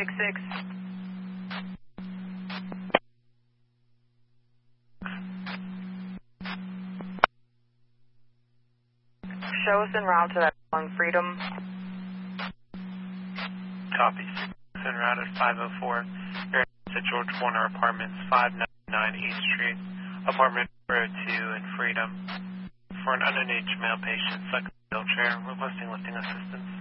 666. Show us en route to that on Freedom. Copy. En route at 504. You're at George Warner Apartments, 599 East Street, apartment 402 in Freedom. For an underage male patient, second wheelchair, requesting lifting assistance.